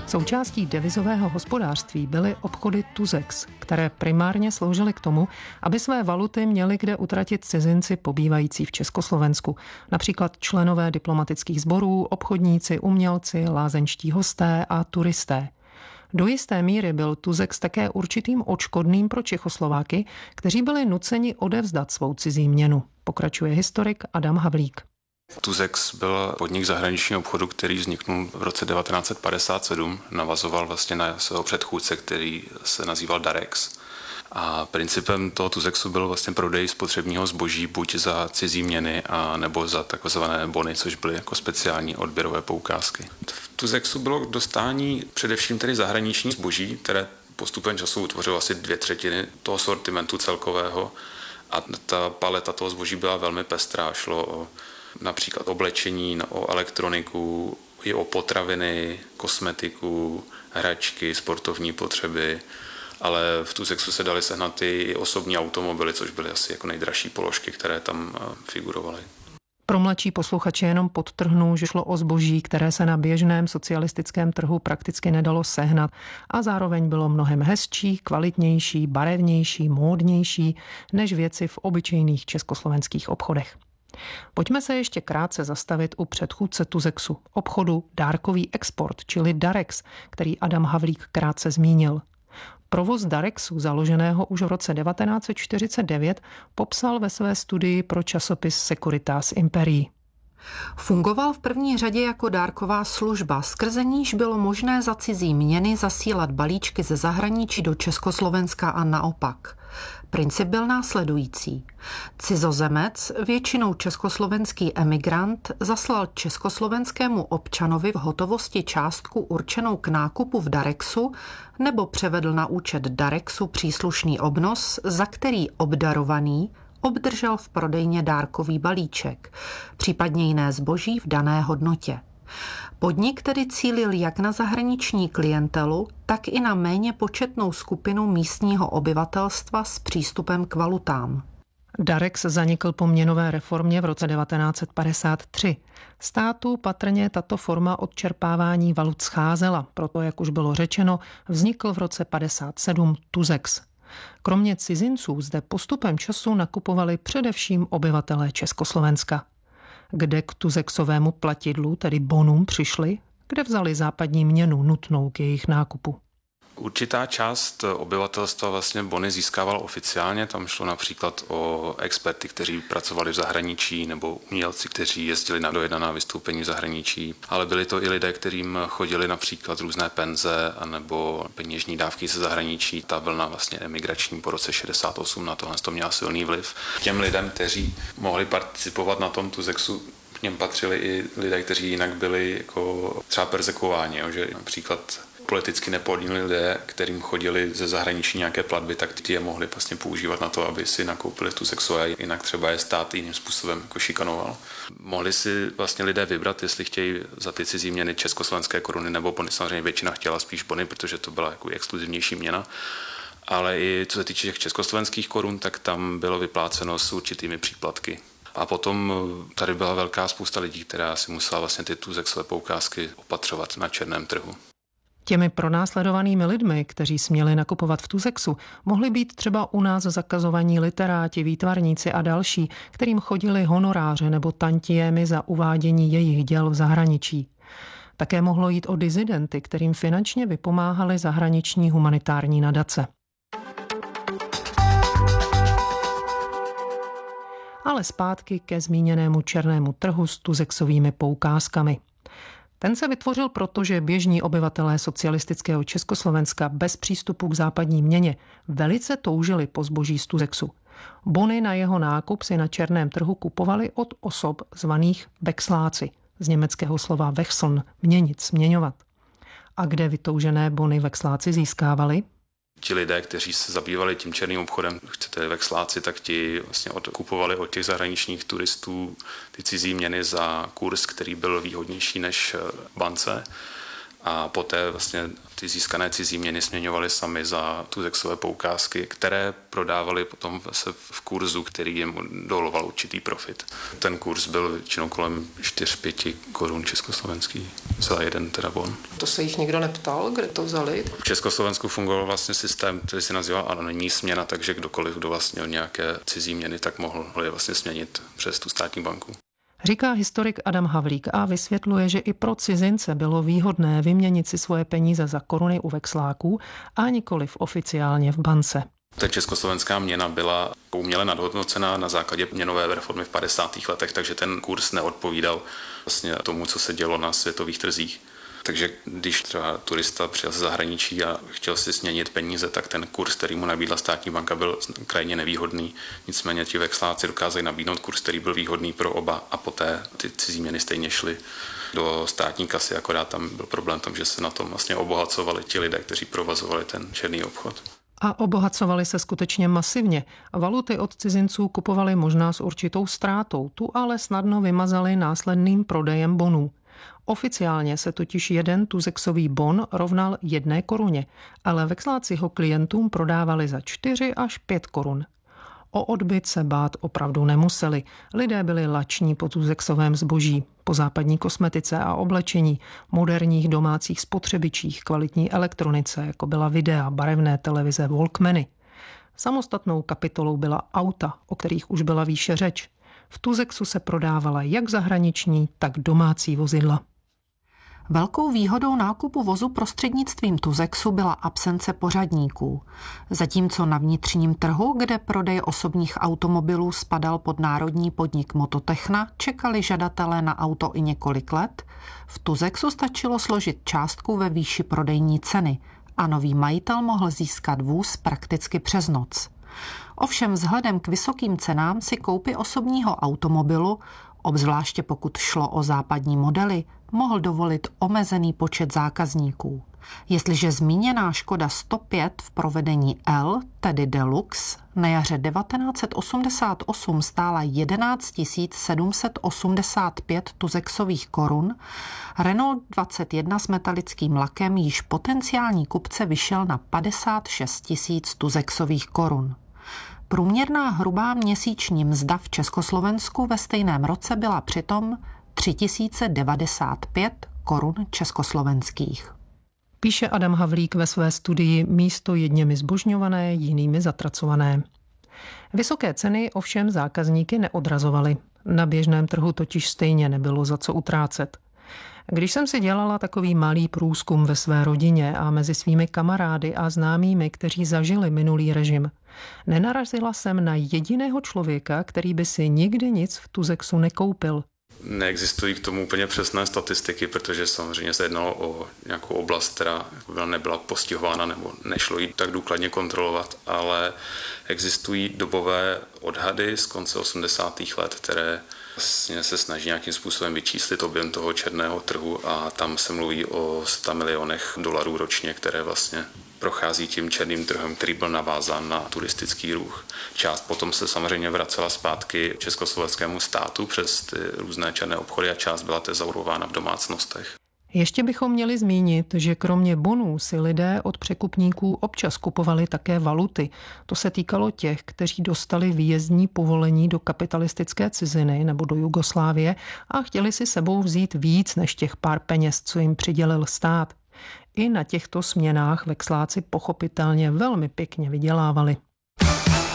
Součástí devizového hospodářství byly obchody Tuzex, které primárně sloužily k tomu, aby své valuty měli kde utratit cizinci pobývající v Československu. Například členové diplomatických sborů, obchodníci, umělci, lázeňští hosté a turisté. Do jisté míry byl Tuzex také určitým odškodným pro Čechoslováky, kteří byli nuceni odevzdat svou cizí měnu, pokračuje historik Adam Havlík. Tuzex byl podnik zahraničního obchodu, který vzniknul v roce 1957, navazoval vlastně na svého předchůdce, který se nazýval Darex. A principem toho Tuzexu byl vlastně prodej spotřebního zboží buď za cizí měny a nebo za takzvané bony, což byly jako speciální odběrové poukázky. V Tuzexu bylo k dostání především tedy zahraniční zboží, které postupem času utvořilo asi 2/3 toho sortimentu celkového a ta paleta toho zboží byla velmi pestrá. Šlo o například oblečení, o elektroniku, i o potraviny, kosmetiku, hračky, sportovní potřeby, ale v Tuzexu se daly sehnat i osobní automobily, což byly asi jako nejdražší položky, které tam figurovaly. Pro mladší posluchače jenom podtrhnu, že šlo o zboží, které se na běžném socialistickém trhu prakticky nedalo sehnat a zároveň bylo mnohem hezčí, kvalitnější, barevnější, módnější než věci v obyčejných československých obchodech. Pojďme se ještě krátce zastavit u předchůdce Tuzexu, obchodu Dárkový export, čili Darex, který Adam Havlík krátce zmínil. Provoz Darexu, založeného už v roce 1949, popsal ve své studii pro časopis Securitas Imperii. Fungoval v první řadě jako dárková služba, skrze níž bylo možné za cizí měny zasílat balíčky ze zahraničí do Československa a naopak. Princip byl následující. Cizozemec, většinou československý emigrant, zaslal československému občanovi v hotovosti částku určenou k nákupu v Darexu nebo převedl na účet Darexu příslušný obnos, za který obdarovaný obdržel v prodejně dárkový balíček, případně jiné zboží v dané hodnotě. Podnik tedy cílil jak na zahraniční klientelu, tak i na méně početnou skupinu místního obyvatelstva s přístupem k valutám. Darex zanikl po měnové reformě v roce 1953. Státu patrně tato forma odčerpávání valut scházela, proto, jak už bylo řečeno, vznikl v roce 1957 Tuzex. Kromě cizinců zde postupem času nakupovali především obyvatelé Československa. Kde k tuzexovému platidlu, tedy bonům, přišli, kde vzali západní měnu nutnou k jejich nákupu. Určitá část obyvatelstva vlastně bony získával oficiálně, tam šlo například o experty, kteří pracovali v zahraničí, nebo umělci, kteří jezdili na dojednaná vystoupení v zahraničí, ale byli to i lidé, kterým chodili například různé penze anebo peněžní dávky ze zahraničí. Ta vlna vlastně emigrační po roce 68 na tohle to měla silný vliv. Těm lidem, kteří mohli participovat na tom Tuzexu, k něm patřili i lidé, kteří jinak byli jako třeba perzekuováni, že například politicky nepohodlní lidé, kterým chodili ze zahraničí nějaké platby, tak ty je mohli vlastně používat na to, aby si nakoupili tu sexu a jinak třeba je stát jiným způsobem jako šikanoval. Mohli si vlastně lidé vybrat, jestli chtějí za ty cizí měny československé koruny nebo bony. Samozřejmě většina chtěla spíš bony, protože to byla jako exkluzivnější měna. Ale i co se týče těch československých korun, tak tam bylo vypláceno s určitými příplatky. A potom tady byla velká spousta lidí, která si musela vlastně ty tuzexové poukázky opatřovat na černém trhu. Těmi pronásledovanými lidmi, kteří směli nakupovat v Tuzexu, mohli být třeba u nás zakazovaní literáti, výtvarníci a další, kterým chodili honoráře nebo tantiémy za uvádění jejich děl v zahraničí. Také mohlo jít o dizidenty, kterým finančně vypomáhaly zahraniční humanitární nadace. Ale zpátky ke zmíněnému černému trhu s tuzexovými poukázkami. Ten se vytvořil proto, že běžní obyvatelé socialistického Československa bez přístupu k západní měně velice toužili po zboží z Tuzexu. Bony na jeho nákup si na černém trhu kupovali od osob zvaných vexláci, z německého slova wechseln, měnit, směňovat. A kde vytoužené bony vexláci získávali? Ti lidé, kteří se zabývali tím černým obchodem, chcete vexláci, tak ti vlastně kupovali od těch zahraničních turistů ty cizí měny za kurz, který byl výhodnější než v bance. a poté vlastně ty získané cizí měny směňovali sami za tuzexové poukázky, které prodávali potom v kurzu, který jim doloval určitý profit. Ten kurz byl většinou kolem 4-5 korun československý za jeden teda bon. To se jich nikdo neptal, kde to vzali? V Československu fungoval vlastně systém, který se nazýval anonymní směna, takže kdokoliv, kdo vlastnil nějaké cizí měny, tak mohl je vlastně směnit přes tu státní banku. Říká historik Adam Havlík a vysvětluje, že i pro cizince bylo výhodné vyměnit si svoje peníze za koruny u vexláků a nikoliv oficiálně v bance. Ta československá měna byla uměle nadhodnocená na základě měnové reformy v 50. letech, takže ten kurz neodpovídal vlastně tomu, co se dělo na světových trzích. Takže když třeba turista přijel ze zahraničí a chtěl si směnit peníze, tak ten kurz, který mu nabídla státní banka, byl krajně nevýhodný. Nicméně ti vexláci dokázali nabídnout kurz, který byl výhodný pro oba a poté ty cizí měny stejně šly do státní kasy, akorát tam byl problém v tom, že se na tom vlastně obohacovali ti lidé, kteří provozovali ten černý obchod. A obohacovali se skutečně masivně. Valuty od cizinců kupovali možná s určitou ztrátou, tu ale snadno vymazali následným prodejem bonů. Oficiálně se totiž jeden tuzexový bon rovnal 1 koruně, ale vexláci ho klientům prodávali za 4 až 5 korun. O odbyt se bát opravdu nemuseli. Lidé byli lační po tuzexovém zboží, po západní kosmetice a oblečení, moderních domácích spotřebičích, kvalitní elektronice, jako byla videa, barevné televize, Walkmany. Samostatnou kapitolou byla auta, o kterých už byla výše řeč. V tuzexu se prodávala jak zahraniční, tak domácí vozidla. Velkou výhodou nákupu vozu prostřednictvím tuzexu byla absence pořadníků. Zatímco na vnitřním trhu, kde prodej osobních automobilů spadal pod národní podnik Mototechna, čekali žadatelé na auto i několik let, v tuzexu stačilo složit částku ve výši prodejní ceny a nový majitel mohl získat vůz prakticky přes noc. Ovšem vzhledem k vysokým cenám si koupy osobního automobilu, obzvláště pokud šlo o západní modely, mohl dovolit omezený počet zákazníků. Jestliže zmíněná Škoda 105 v provedení L, tedy Deluxe, na jaře 1988 stála 11 785 tuzexových korun, Renault 21 s metalickým lakem již potenciální kupce vyšel na 56 000 tuzexových korun. Průměrná hrubá měsíční mzda v Československu ve stejném roce byla přitom 3095 korun československých. Píše Adam Havlík ve své studii Místo jedněmi zbožňované, jinými zatracované. Vysoké ceny ovšem zákazníky neodrazovaly. Na běžném trhu totiž stejně nebylo za co utrácet. Když jsem si dělala takový malý průzkum ve své rodině a mezi svými kamarády a známými, kteří zažili minulý režim, nenarazila jsem na jediného člověka, který by si nikdy nic v tuzexu nekoupil. Neexistují k tomu úplně přesné statistiky, protože samozřejmě se jednalo o nějakou oblast, která nebyla postihována nebo nešlo ji tak důkladně kontrolovat, ale existují dobové odhady z konce 80. let, které vlastně se snaží nějakým způsobem vyčíslit objem toho černého trhu a tam se mluví o 100 milionech dolarů ročně, které vlastně prochází tím černým trhem, který byl navázán na turistický ruch. Část potom se samozřejmě vracela zpátky československému státu přes ty různé černé obchody a část byla tezaurována v domácnostech. Ještě bychom měli zmínit, že kromě bonů si lidé od překupníků občas kupovali také valuty. To se týkalo těch, kteří dostali výjezdní povolení do kapitalistické ciziny nebo do Jugoslávie a chtěli si sebou vzít víc než těch pár peněz, co jim přidělil stát. I na těchto směnách vexláci pochopitelně velmi pěkně vydělávali.